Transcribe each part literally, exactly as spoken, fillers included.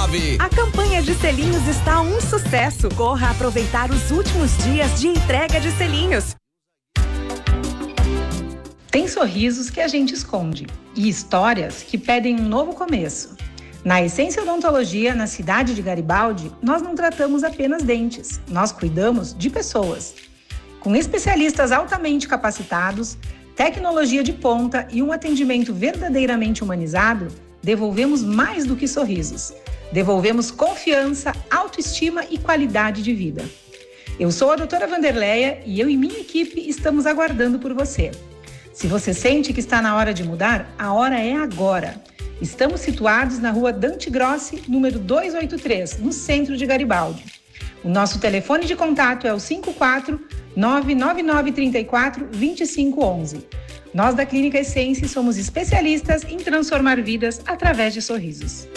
nove. A campanha de selinhos está um sucesso. Corra aproveitar os últimos dias de entrega de selinhos. Tem sorrisos que a gente esconde e histórias que pedem um novo começo. Na Essência Odontologia, na cidade de Garibaldi, nós não tratamos apenas dentes, nós cuidamos de pessoas. Com especialistas altamente capacitados, tecnologia de ponta e um atendimento verdadeiramente humanizado, devolvemos mais do que sorrisos. Devolvemos confiança, autoestima e qualidade de vida. Eu sou a doutora Vanderleia e eu e minha equipe estamos aguardando por você. Se você sente que está na hora de mudar, a hora é agora. Estamos situados na rua Dante Grossi, número duzentos e oitenta e três, no centro de Garibaldi. O nosso telefone de contato é o cinco quatro nove nove nove três quatro dois cinco um um. Nós da Clínica Essência somos especialistas em transformar vidas através de sorrisos.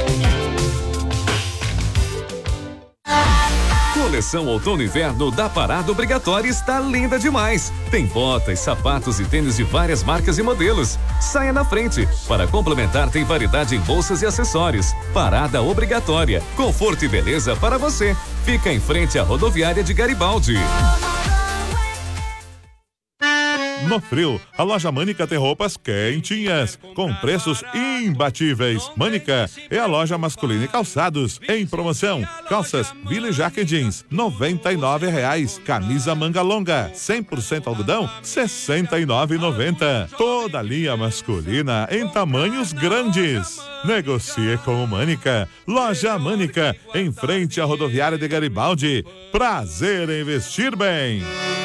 Coleção Outono e Inverno da Parada Obrigatória está linda demais. Tem botas, sapatos e tênis de várias marcas e modelos. Saia na frente. Para complementar, tem variedade em bolsas e acessórios. Parada Obrigatória. Conforto e beleza para você. Fica em frente à rodoviária de Garibaldi. No frio, a loja Mânica tem roupas quentinhas, com preços imbatíveis. Mânica é a loja masculina e calçados em promoção. Calças Billy Jack Jeans, noventa e nove reais. Camisa manga longa, cem por cento algodão, sessenta e nove reais e noventa centavos. Toda linha masculina em tamanhos grandes. Negocie com o Mânica. Loja Mânica, em frente à rodoviária de Garibaldi. Prazer em vestir bem.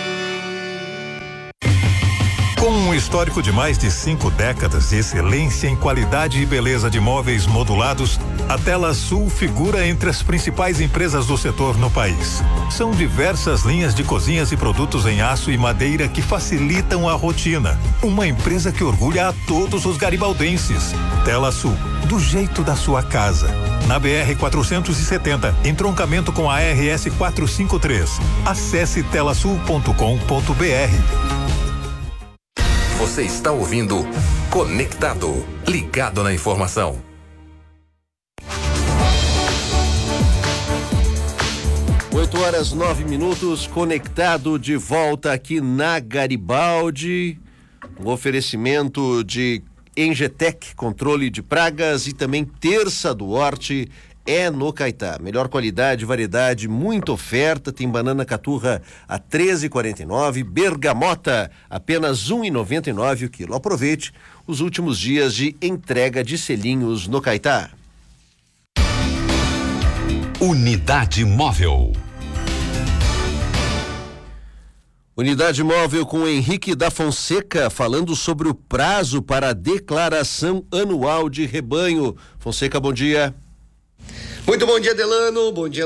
Com um histórico de mais de cinco décadas de excelência em qualidade e beleza de móveis modulados, a Tela Sul figura entre as principais empresas do setor no país. São diversas linhas de cozinhas e produtos em aço e madeira que facilitam a rotina. Uma empresa que orgulha a todos os garibaldenses. Tela Sul, do jeito da sua casa. Na B R quatrocentos e setenta, entroncamento com a R S quatrocentos e cinquenta e três. Acesse telasul ponto com ponto b r. Você está ouvindo Conectado, ligado na informação. oito horas nove minutos, conectado de volta aqui na Garibaldi. Um oferecimento de Engetec, controle de pragas, e também Terça do Horte é no Caetá. Melhor qualidade, variedade, muita oferta. Tem banana caturra a treze e quarenta e nove, bergamota apenas um e noventa e nove o quilo. Aproveite os últimos dias de entrega de selinhos no Caetá. Unidade Móvel. Unidade Móvel com Henrique da Fonseca, falando sobre o prazo para a declaração anual de rebanho. Fonseca, bom dia. Muito bom dia, Delano. Bom dia,